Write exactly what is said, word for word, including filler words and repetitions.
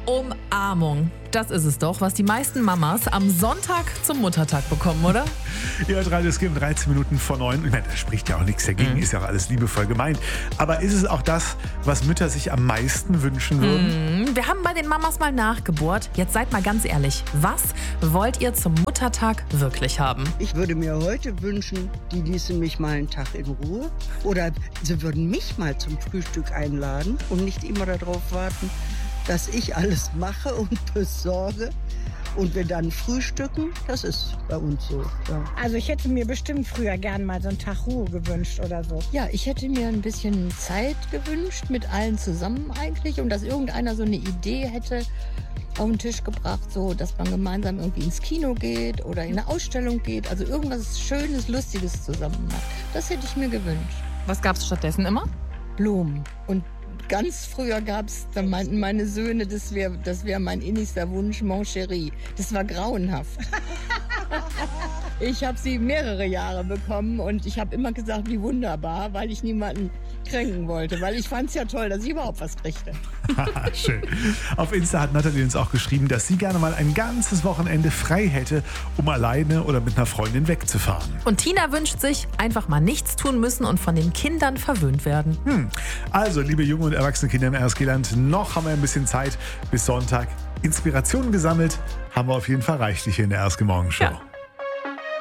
Umarmung. Das ist es doch, was die meisten Mamas am Sonntag zum Muttertag bekommen, oder? Ja, Radio es gibt dreizehn Minuten vor neun. Ich meine, da spricht ja auch nichts dagegen, mhm. ist ja auch alles liebevoll gemeint. Aber ist es auch das, was Mütter sich am meisten wünschen würden? Mhm. Wir haben bei den Mamas mal nachgebohrt. Jetzt seid mal ganz ehrlich, was wollt ihr zum Muttertag wirklich haben? Ich würde mir heute wünschen, die ließen mich mal einen Tag in Ruhe. Oder sie würden mich mal zum Frühstück einladen und nicht immer darauf warten, dass ich alles mache und besorge und wir dann frühstücken. Das ist bei uns so. Ja. Also ich hätte mir bestimmt früher gern mal so einen Tag Ruhe gewünscht oder so. Ja, ich hätte mir ein bisschen Zeit gewünscht mit allen zusammen eigentlich und dass irgendeiner so eine Idee hätte auf den Tisch gebracht, so dass man gemeinsam irgendwie ins Kino geht oder in eine Ausstellung geht. Also irgendwas Schönes, Lustiges zusammen macht. Das hätte ich mir gewünscht. Was gab es stattdessen immer? Blumen und ganz früher gab es, da meinten meine Söhne, das wäre das wär mein innigster Wunsch, Mon Chéri. Das war grauenhaft. Ich habe sie mehrere Jahre bekommen und ich habe immer gesagt, wie wunderbar, weil ich niemanden kränken wollte. Weil ich fand es ja toll, dass ich überhaupt was kriegte. Schön. Auf Insta hat Natalie uns auch geschrieben, dass sie gerne mal ein ganzes Wochenende frei hätte, um alleine oder mit einer Freundin wegzufahren. Und Tina wünscht sich, einfach mal nichts tun müssen und von den Kindern verwöhnt werden. Hm. Also, liebe junge und erwachsene Kinder im R S G-Land, noch haben wir ein bisschen Zeit bis Sonntag. Inspirationen gesammelt haben wir auf jeden Fall reichlich hier in der R S G-Morgenshow. Ja.